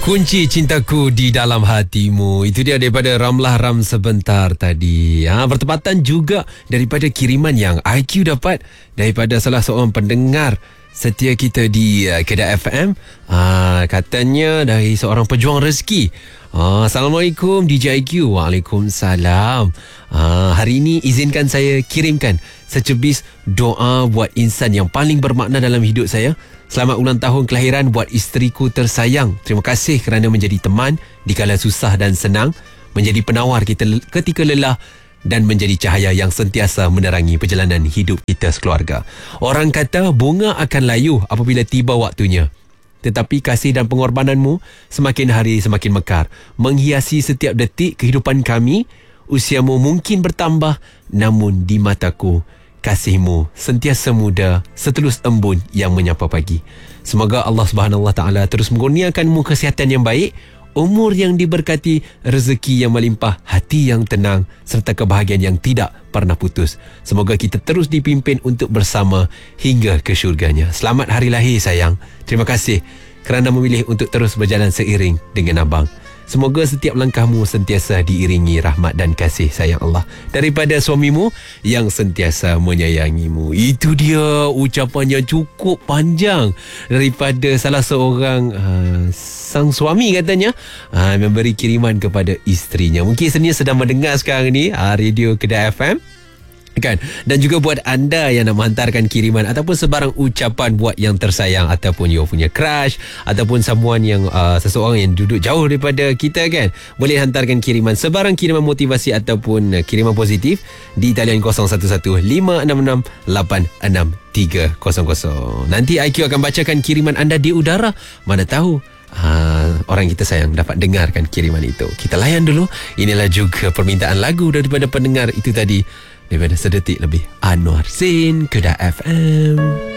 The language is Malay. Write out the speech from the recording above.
Kunci cintaku di dalam hatimu. Itu dia daripada Ramlah Ram sebentar tadi. Bertepatan juga daripada kiriman yang IQ dapat daripada salah seorang pendengar setia kita di Kedah FM. Katanya dari seorang pejuang rezeki. Assalamualaikum DJ IQ. Waalaikumsalam. Hari ini izinkan saya kirimkan secebis doa buat insan yang paling bermakna dalam hidup saya. Selamat ulang tahun kelahiran buat isteriku tersayang. Terima kasih kerana menjadi teman di kala susah dan senang, menjadi penawar kita ketika lelah dan menjadi cahaya yang sentiasa menerangi perjalanan hidup kita sekeluarga. Orang kata bunga akan layu apabila tiba waktunya. Tetapi kasih dan pengorbananmu semakin hari semakin mekar, menghiasi setiap detik kehidupan kami. Usiamu mungkin bertambah, namun di mataku kasihmu sentiasa muda, setulus embun yang menyapa pagi. Semoga Allah Subhanahu Wa Taala terus mengurniakanmu kesihatan yang baik, umur yang diberkati, rezeki yang melimpah, hati yang tenang, serta kebahagiaan yang tidak pernah putus. Semoga kita terus dipimpin untuk bersama hingga ke syurganya. Selamat hari lahir sayang. Terima kasih kerana memilih untuk terus berjalan seiring dengan abang. Semoga setiap langkahmu sentiasa diiringi rahmat dan kasih sayang Allah daripada suamimu yang sentiasa menyayangimu. Itu dia ucapan yang cukup panjang daripada salah seorang sang suami katanya, memberi kiriman kepada isterinya. Mungkin isterinya sedang mendengar sekarang ni Radio Kedah FM kan? Dan juga buat anda yang nak menghantarkan kiriman ataupun sebarang ucapan buat yang tersayang ataupun you punya crush ataupun someone yang seseorang yang duduk jauh daripada kita kan, boleh hantarkan kiriman, sebarang kiriman motivasi ataupun kiriman positif di talian 011566863000. Nanti IQ akan bacakan kiriman anda di udara. Mana tahu orang kita sayang dapat dengarkan kiriman itu. Kita layan dulu. Inilah juga permintaan lagu daripada pendengar itu tadi, daripada sedetik lebih. Anwar Zain, Kedah FM.